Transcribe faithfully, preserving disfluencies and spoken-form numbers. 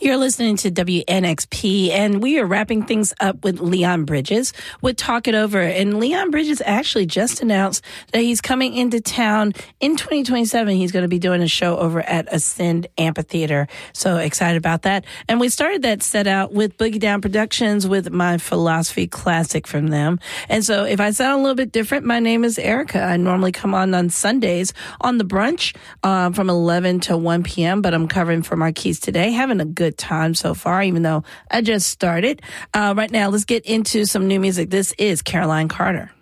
You're listening to W N X P, and we are wrapping things up with Leon Bridges with Talk It Over. And Leon Bridges actually just announced that he's coming into town in twenty twenty-seven. He's going to be doing a show over at Ascend Amphitheater. So excited about that. And we started that set out with Boogie Down Productions with my philosophy classic from them. And so if I sound a little bit different, my name is Erica. I normally come on on Sundays on the brunch uh, from eleven to one p.m., but I'm covering for Marquise today, having a good time so far, even though I just started. Uh, right now, let's get into some new music. This is Caroline Carter.